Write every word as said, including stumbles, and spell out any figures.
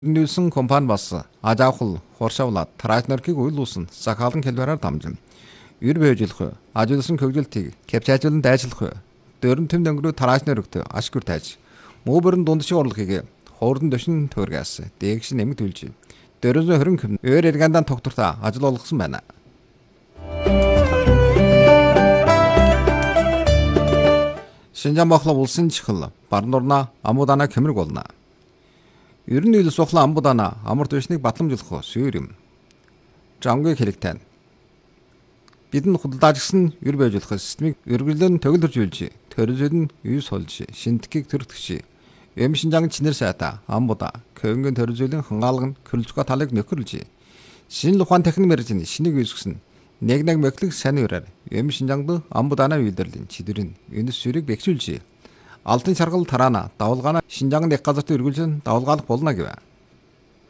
Нүүлсэн компани бас ажаахул хоршавлаад траачнаркийг уйлуулсан сахалан хэлбэрээр дамжин ер бэжлэх ажуулсан хөгжилтийг капчаажуулан дайжлах дөрөн төм дөнгөрөө траачнар өгтө ашгүр тайж мөбөрн дундшиг орлогыг хоордон дөшин төргээс дээгш нэмэг төлж дөрөв хөрөнгө хөм өөр эргандан тогтвортой ажил болгосон байна. Шинжаан бохлоо улсын чихэл барнурна амуудана кэмрэг болно. Ер нь ил сухлан амбудана амар төшнийг батламжуулах сүйр юм. Жангийн хэрэгтэн. Бидэнд худалдаажсан ер байжуулах системийг өргөлөн төгөлөржүүлж, төрөлд нь юус холж, шинтгэгийг төрөгдөж, эм шинжаан чинэр сайта амбуда көнгөн төрөлжүүлэн хангаалган крылжга талыг нөхөрлж, шинэ ухаан техник мэржин шинийг үүсгэсэн нэг нэг мэхлэг сайн өрөөр эм шинжаанд амбудана үйлдвэрлэн чидэрэн энэ сүрийг бэхжүүлж Алтын шаргал тараана давалгаана шинжаан их газарт өргөлжин давалгаалах болно гэв.